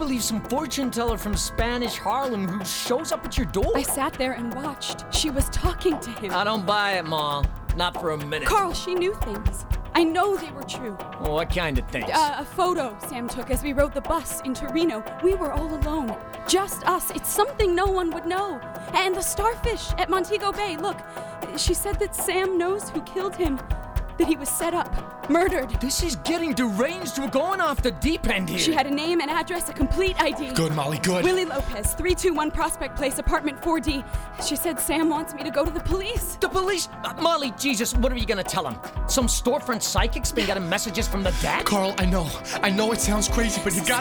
believe some fortune teller from Spanish Harlem who shows up at your door? I sat there and watched. She was talking to him. I don't buy it, Ma. Not for a minute. Carl, she knew things. I know they were true. What kind of things? A photo Sam took as we rode the bus in Torino. We were all alone. Just us. It's something no one would know. And the starfish at Montego Bay. Look, she said that Sam knows who killed him. That he was set up, murdered. This is getting deranged. We're going off the deep end here. She had a name, an address, a complete ID. Good, Molly, good. Willie Lopez, 321 Prospect Place, apartment 4D. She said Sam wants me to go to the police. The police? Molly, Jesus, what are you gonna tell him? Some storefront psychic's been getting messages from the dead? Carl, I know it sounds crazy, but you gotta